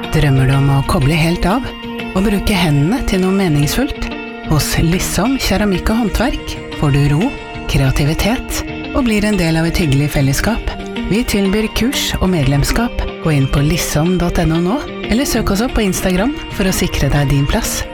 Drømmer du om å koble helt av og bruke hendene til noe meningsfullt? Hos Lissom keramikk og håndverk får du ro, kreativitet og blir en del av et hyggelig fellesskap. Vi tilbyr kurs og medlemskap. Gå inn på lissom.no nå, eller søk oss opp på Instagram for å sikre deg din plass.